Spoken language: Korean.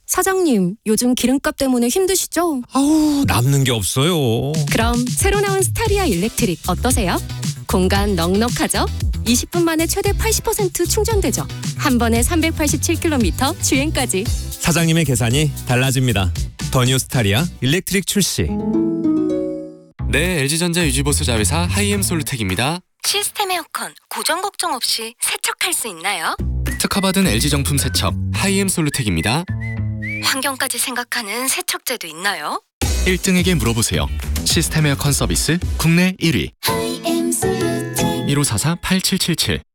사장님, 요즘 기름값 때문에 힘드시죠? 아우, 남는 게 없어요. 그럼 새로 나온 스타리아 일렉트릭 어떠세요? 공간 넉넉하죠? 20분 만에 최대 80% 충전되죠? 한 번에 387km 주행까지. 사장님의 계산이 달라집니다. 더 뉴 스타리아 일렉트릭 출시. 네, LG전자 유지보수 자회사 하이엠솔루텍입니다. 시스템 에어컨 고장 걱정 없이 세척할 수 있나요? 특허받은 LG 정품 세척 하이엠솔루텍입니다. 환경까지 생각하는 세척제도 있나요? 1등에게 물어보세요. 시스템 에어컨 서비스 국내 1위. 1544-8777